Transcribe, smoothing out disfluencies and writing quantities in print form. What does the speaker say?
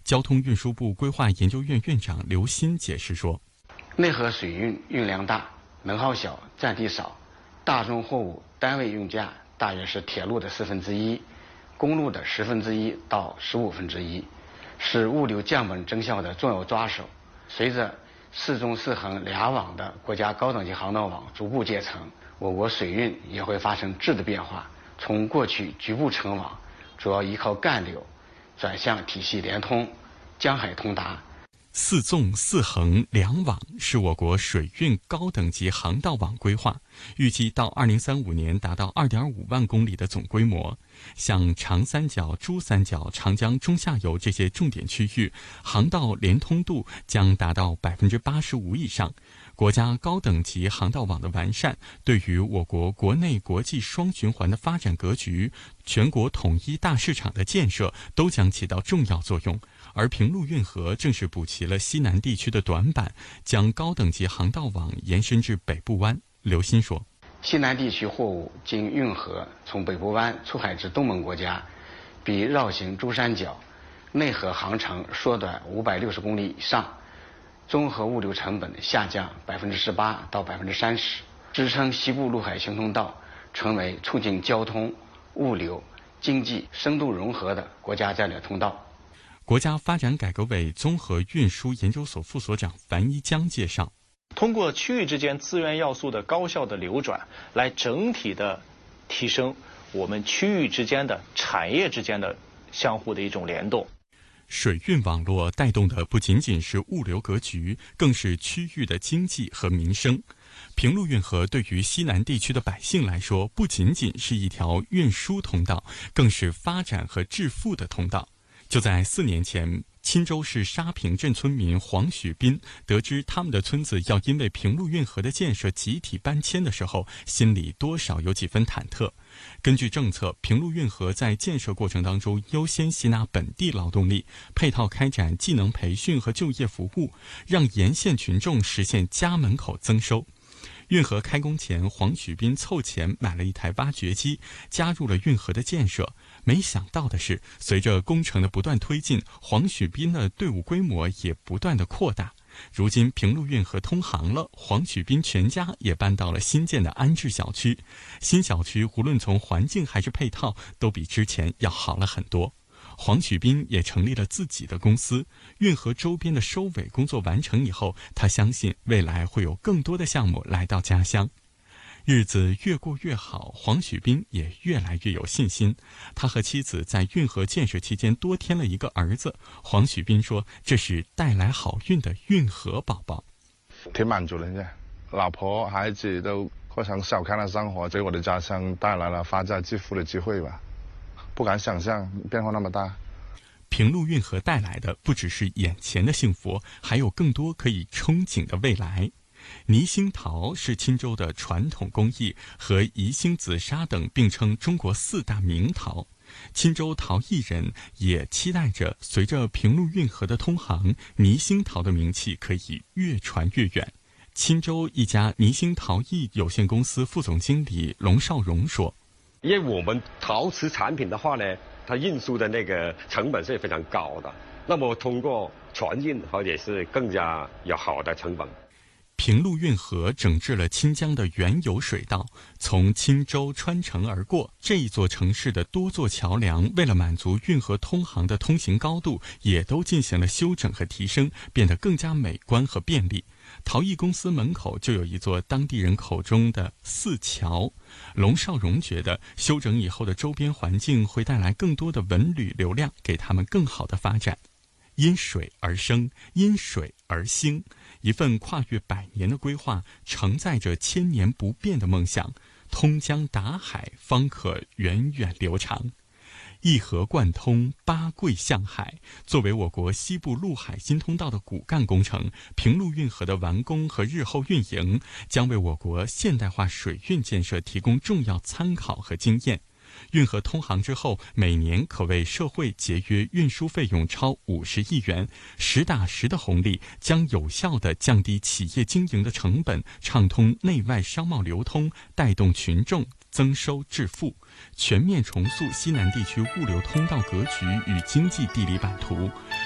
交通运输部规划研究院院长刘鑫解释说， 内河水运运量大，能耗小，占地少，大宗货物单位运价大约是铁路的1/4，公路的1/10到1/15，是物流降本增效的重要抓手。随着4纵4横2网的国家高等级航道网逐步建成，我国水运也会发生质的变化，从过去局部成网，主要依靠干流，转向体系联通、江海通达。 4纵4横2网是我国水运高等级航道网规划，预计到2035年达到2.5万公里的总规模。像长三角、珠三角、长江中下游这些重点区域，航道连通度将达到85%以上。国家高等级航道网的完善，对于我国国内国际双循环的发展格局、全国统一大市场的建设都将起到重要作用。而平陆运河正是补齐了西南地区的短板，将高等级航道网延伸至北部湾。刘鑫说， 西南地区货物经运河从北部湾出海至东盟国家，比绕行珠三角内河航程缩短560公里以上，综合物流成本下降18%到30%，支撑西部陆海行通道成为促进交通、物流、经济深度融合的国家战略通道。 国家发展改革委综合运输研究所副所长樊一江介绍， 通过区域之间资源要素的高效的流转，来整体的提升我们区域之间的产业之间的相互的一种联动。 水运网络带动的不仅仅是物流格局，更是区域的经济和民生。平陆运河对于西南地区的百姓来说，不仅仅是一条运输通道，更是发展和致富的通道。就在4年前，钦州市沙坪镇村民黄许斌得知他们的村子要因为平陆运河的建设集体搬迁的时候，心里多少有几分忐忑。根据政策，平陆运河在建设过程当中优先吸纳本地劳动力，配套开展技能培训和就业服务，让沿线群众实现家门口增收。运河开工前，黄许斌凑钱买了一台挖掘机，加入了运河的建设。没想到的是，随着工程的不断推进，黄许斌的队伍规模也不断的扩大。如今平陆运河通航了，黄许斌全家也搬到了新建的安置小区。新小区无论从环境还是配套，都比之前要好了很多。黄许斌也成立了自己的公司，运河周边的收尾工作完成以后，他相信未来会有更多的项目来到家乡。日子越过越好，黄许斌也越来越有信心。他和妻子在运河建设期间多添了一个儿子。黄许斌说，这是带来好运的运河宝宝。 挺满足人家，老婆孩子都过上小康的生活，给我的家乡带来了发家致富的机会吧。不敢想象变化那么大。 平陆运河带来的不只是眼前的幸福，还有更多可以憧憬的未来。泥兴陶是钦州的传统工艺，和宜兴紫砂等并称中国4大名陶。钦州陶艺人也期待着，随着平陆运河的通航，泥兴陶的名气可以越传越远。钦州一家泥兴陶艺有限公司副总经理龙少荣说， 因为我们陶瓷产品的话呢，它运输的那个成本是非常高的，那么通过船运或者是更加有好的成本。 平陆运河整治了钦江的原有水道，从钦州穿城而过。这一座城市的多座桥梁，为了满足运河通航的通行高度，也都进行了修整和提升，变得更加美观和便利。陶艺公司门口就有一座当地人口中的4桥。龙少荣觉得，修整以后的周边环境会带来更多的文旅流量，给他们更好的发展。因水而生，因水而兴，一份跨越100年的规划，承载着千年不变的梦想。通江达海，方可源远流长。一河贯通，八桂向海。作为我国西部陆海新通道的骨干工程，平陆运河的完工和日后运营，将为我国现代化水运建设提供重要参考和经验。运河通航之后，每年可为社会节约运输费用超50亿元，实打实的红利将有效地降低企业经营的成本，畅通内外商贸流通，带动群众增收致富，全面重塑西南地区物流通道格局与经济地理版图。